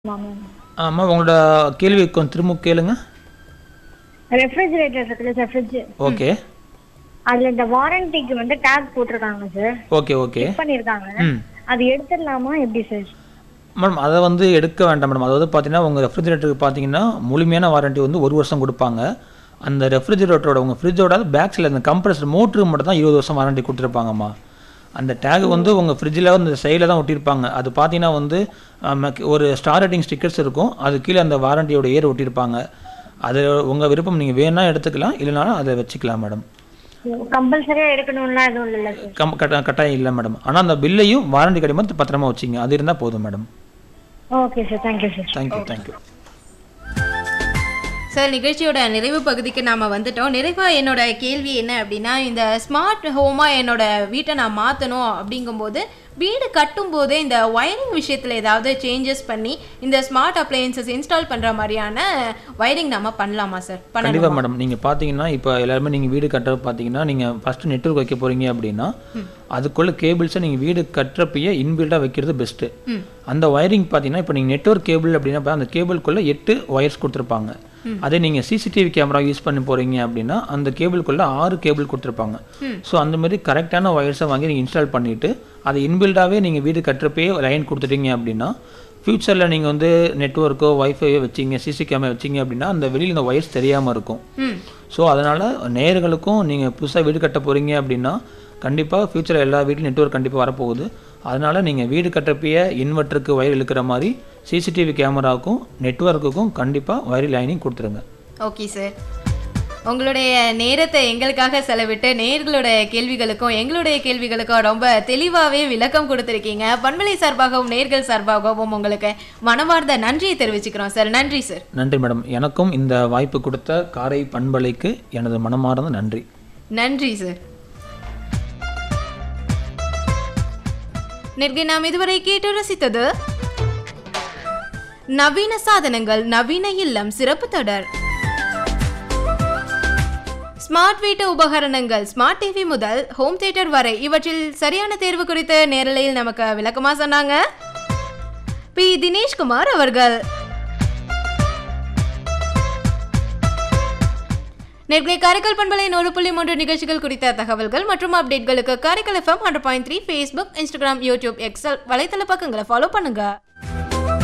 ஆமாம். ஆமா, உங்களோட கேள்வி கொஞ்சம் திரும்ப கேளுங்க. ரெஃப்ரிஜரேட்டர் இருக்குல்ல சார், ஃப்ரிட்ஜ். ஓகே. அதுல இந்த வாரண்டிக்கு வந்து டேக் போட்டிருக்காங்க சார். Okay, okay. செக் பண்ணிருக்காங்க. ம். அது எடுத்துடலாமா எப்படி சார்? மேடம் அதை வந்து எடுக்க வேண்டாம் மேடம். அதாவது பார்த்தீங்கன்னா உங்கள் ரெஃப்ரிஜரேட்டருக்கு பார்த்தீங்கன்னா முழுமையான வாரண்டி வந்து 1 வருஷம் கொடுப்பாங்க. அந்த ரெஃப்ரிஜரேட்டரோட உங்கள் ஃப்ரிட்ஜோட பேக் சைடில் அந்த கம்ப்ரஸர் மோட்டருக்கு மட்டும் தான் 20 வருஷம் வாரண்டி கொடுத்துருப்பாங்கம்மா. அந்த டேக் வந்து உங்கள் ஃப்ரிட்ஜில் அந்த சைடில் தான் ஒட்டியிருப்பாங்க. அது பார்த்தீங்கன்னா வந்து ஒரு ஸ்டார் ரேட்டிங் ஸ்டிக்கர்ஸ் இருக்கும். அது கீழே அந்த வாரண்டியோட ஏர் ஒட்டியிருப்பாங்க. அது உங்கள் விருப்பம், நீங்கள் வேணால் எடுத்துக்கலாம், இல்லைனாலும் அதை வச்சுக்கலாம் மேடம். கம்பல்சரியா எடுக்கணும்லாம் எதுவும் இல்லை சார். கட்டாயம் இல்லை மேடம். ஆனால் அந்த பில்லையும் வாரண்டி கிடையாது பத்திரமா வச்சிங்க, அது இருந்தால் போதும் madam. Okay sir, thank you sir. Thank you. Sir, நிகழ்ச்சியோட நிறைவு பகுதிக்கு நாம் வந்துட்டோம். நிறைவாக என்னோட கேள்வி என்ன அப்படின்னா, இந்த ஸ்மார்ட் ஹோமாக என்னோட வீட்டை நான் மாற்றணும் அப்படிங்கும்போது வீடு கட்டும்போதே இந்த ஒயரிங் விஷயத்தில் ஏதாவது சேஞ்சஸ் பண்ணி இந்த ஸ்மார்ட் அப்ளையன்சஸ் இன்ஸ்டால் பண்ணுற மாதிரியான ஒயரிங் நம்ம பண்ணலாமா சார்? கண்டிப்பாக மேடம். நீங்கள் பார்த்தீங்கன்னா இப்போ எல்லாருமே நீங்கள் வீடு கட்டுற பார்த்தீங்கன்னா நீங்கள் ஃபஸ்ட்டு நெட்வொர்க் வைக்க போகிறீங்க அப்படின்னா அதுக்குள்ளே கேபிள்ஸை நீங்கள் வீடு கட்டுறப்பயே இன்பில்டாக வைக்கிறது பெஸ்ட்டு. அந்த ஒயரிங் பார்த்தீங்கன்னா இப்போ நீங்கள் நெட்வொர்க் கேபிள் அப்படின்னா அந்த கேபிள்குள்ளே 8 ஒயர்ஸ் கொடுத்துருப்பாங்க. அதே நீங்கள் சிசிடிவி கேமரா யூஸ் பண்ணி போகிறீங்க அப்படின்னா அந்த கேபிள்குள்ளே 6 கேபிள் கொடுத்துருப்பாங்க. ஸோ அந்த மாதிரி கரெக்டான ஒயர்ஸை வாங்கி நீங்கள் இன்ஸ்டால் பண்ணிவிட்டு அதை இன்பில்டாகவே நீங்கள் வீடு கட்டுறப்பே லைன் கொடுத்துட்டீங்க அப்படின்னா ஃப்யூச்சரில் நீங்கள் வந்து நெட்வொர்க்கோ வைஃபையோ வச்சிங்க, சிசி கேமரா வச்சிங்க அப்படின்னா அந்த வெளியில் இந்த ஒயர்ஸ் தெரியாமல் இருக்கும். ஸோ அதனால் நேயர்களுக்கும் நீங்கள் புதுசாக வீடு கட்ட போகிறீங்க அப்படின்னா கண்டிப்பாக ஃப்யூச்சரில் எல்லா வீட்லையும் நெட்வொர்க் கண்டிப்பாக வரப்போகுது. அதனால் நீங்கள் வீடு கட்டுறப்பயே இன்வெர்ட்டருக்கு ஒயர் இழுக்கிற மாதிரி சிசிடிவி கேமராவுக்கும் நெட்வொர்க்குக்கும் கண்டிப்பாக ஒயர் லைனிங் கொடுத்துருங்க. ஓகே சார், உங்களுடைய நேரத்தை எங்களுக்காக செலவிட்டு நேயர்களோட கேள்விகளுக்கும் எங்களுடைய கேள்விகளுக்கும் ரொம்ப தெளிவாகவே விளக்கம் கொடுத்துருக்கீங்க. பண்பலை சார்பாகவும் நேயர்கள் சார்பாகவும் உங்களுக்கு மனமார்ந்த நன்றியை தெரிவிச்சுக்கிறோம் சார். நன்றி சார். நன்றி மேடம். எனக்கும் இந்த வாய்ப்பு கொடுத்த காரை பண்பலைக்கு எனது மனமார்ந்த நன்றி. நன்றி சார். நேர்களை நாம் இதுவரை கேட்டு ரசித்தது நவீன சாதனங்கள் நவீன இல்லம் சிறப்பு தொடர். ஸ்மார்ட் வீட்டு உபகரணங்கள், ஸ்மார்ட் டிவி முதல் ஹோம் தியேட்டர் வரை இவற்றில் சரியான தேர்வு குறித்த நேரலையில் நமக்கு விளக்கமா சொன்னாங்க பி. தினேஷ்குமார் அவர்கள். நேர்களை காரைக்கால் பண்பலை 100.3 நிகழ்ச்சிகள் குறித்த தகவல்கள் மற்றும் அப்டேட்களுக்கு Karaikal FM 100.3 Facebook, Instagram, YouTube, X வலைத்தள பக்கங்களை ஃபாலோ பண்ணுங்க.